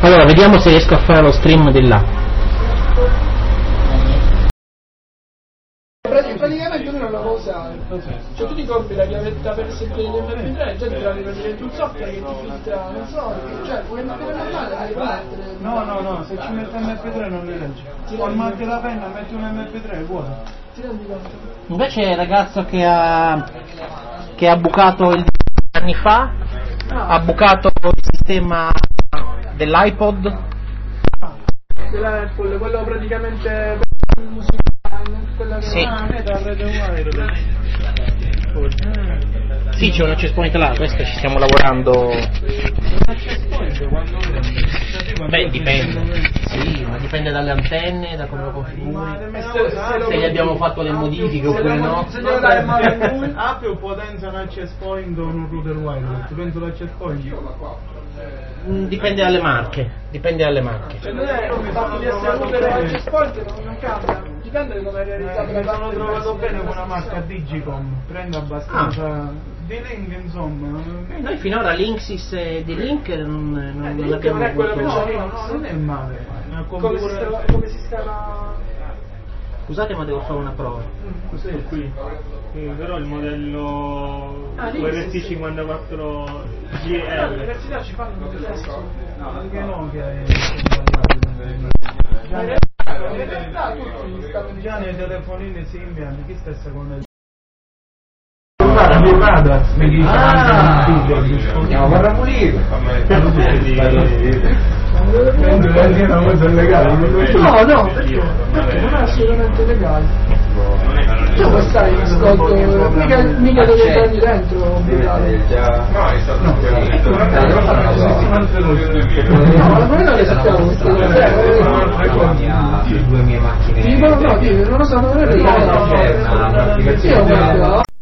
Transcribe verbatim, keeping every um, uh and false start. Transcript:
Allora, vediamo se riesco a fare lo stream di là. Praticamente uno non la può usare. Cioè tu ti compri la chiavetta per sentire gli emme pi tre, già ti trovi per dire un software che ti filtra, non so, cioè puoi mettere normale, la devi mettere. No, no, no, se ci metti emme pi tre non le leggi. Con marchi la penna metti un emme pi tre, è buono. Ti rendi conto? Invece il ragazzo che ha che ha bucato il anni fa, ah. ha bucato il sistema dell'iPod. Dell'Apple, quello praticamente musicale. Sì. Ah, da Rete Wire. Sì, c'è un access point là, questo ci stiamo lavorando. Beh, dipende. Sì, ma dipende dalle antenne, da come lo configuri. Se gli abbiamo fatto le modifiche oppure no. Ha più potenza un access point o un router wireless? Penso l'access point. Dipende dalle marche, dipende dalle marche. Cioè non è il fatto di essere router o access point non cambia. Dipende da come è realizzato. Mi sono trovato bene con una marca Digicom, prende abbastanza ah. di Link, insomma. Eh, noi finora Linksys e di Link non, non, eh, non abbiamo non è quello avuto. che no, no, non è male. Come si, sta, come si sta. Scusate, ma devo fare una prova. Mm. Cos'è qui? Sì, però il modello ah, U R T cinquantaquattro G L. No, l'università ci fanno un testo. No, anche no che è in realtà tutti stanno già nei telefonini simbianti, chi stessa con il guarda, mi vada, mi dice ah, andiamo a guarda pulire. No, no, perché? Perché non è assolutamente legale. Tu puoi stare in ascolto, mica, mica dove prendi dentro obbligare. No, è stato no, ma noi non le sappiamo queste cose. due mie macchine. No, no, non lo so, non è legale. Io